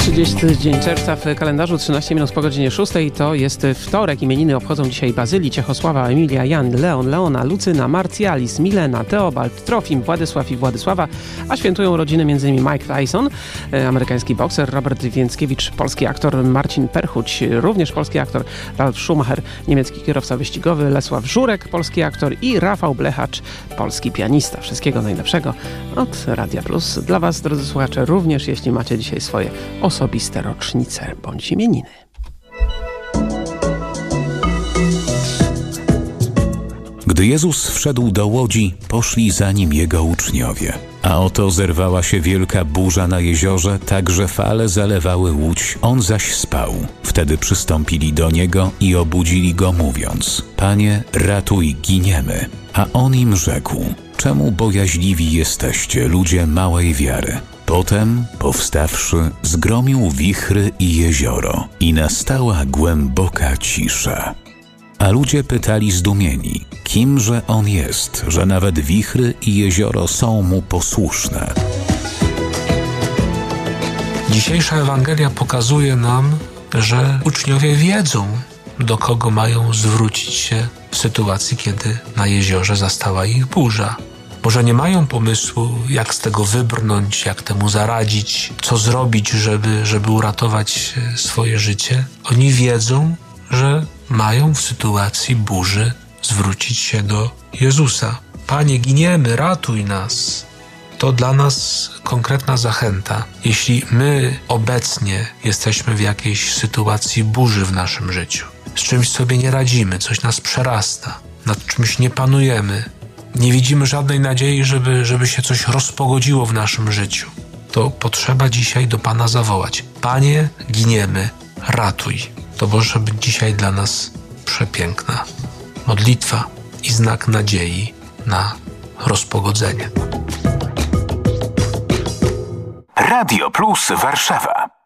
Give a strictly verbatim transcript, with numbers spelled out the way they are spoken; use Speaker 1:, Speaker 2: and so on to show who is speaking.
Speaker 1: trzydziesty dzień czerwca w kalendarzu, trzynaście minut po godzinie szóstej. To jest wtorek. Imieniny obchodzą dzisiaj Bazylii, Ciechosława, Emilia, Jan, Leon, Leona, Lucyna, Marcjalis, Milena, Teobald, Trofim, Władysław i Władysława, a świętują rodziny m.in. Mike Tyson, amerykański bokser, Robert Więckiewicz, polski aktor, Marcin Perchuć, również polski aktor, Ralf Schumacher, niemiecki kierowca wyścigowy, Lesław Żurek, polski aktor i Rafał Blechacz, polski pianista. Wszystkiego najlepszego od Radia Plus. Dla Was, drodzy słuchacze, również jeśli macie dzisiaj swoje osobiste rocznice bądź imieniny.
Speaker 2: Gdy Jezus wszedł do łodzi, poszli za nim jego uczniowie. A oto zerwała się wielka burza na jeziorze, tak że fale zalewały łódź, on zaś spał. Wtedy przystąpili do niego i obudzili go, mówiąc: Panie, ratuj, giniemy. A on im rzekł: czemu bojaźliwi jesteście, ludzie małej wiary? Potem, powstawszy, zgromił wichry i jezioro i nastała głęboka cisza. A ludzie pytali zdumieni, kimże on jest, że nawet wichry i jezioro są mu posłuszne.
Speaker 3: Dzisiejsza Ewangelia pokazuje nam, że uczniowie wiedzą, do kogo mają zwrócić się w sytuacji, kiedy na jeziorze zastała ich burza. Może nie mają pomysłu, jak z tego wybrnąć, jak temu zaradzić, co zrobić, żeby, żeby uratować swoje życie. Oni wiedzą, że mają w sytuacji burzy zwrócić się do Jezusa. Panie, giniemy, ratuj nas. To dla nas konkretna zachęta. Jeśli my obecnie jesteśmy w jakiejś sytuacji burzy w naszym życiu, z czymś sobie nie radzimy, coś nas przerasta, nad czymś nie panujemy, nie widzimy żadnej nadziei, żeby, żeby się coś rozpogodziło w naszym życiu, to potrzeba dzisiaj do Pana zawołać: Panie, giniemy, ratuj. To może być dzisiaj dla nas przepiękna modlitwa i znak nadziei na rozpogodzenie.
Speaker 2: Radio Plus Warszawa.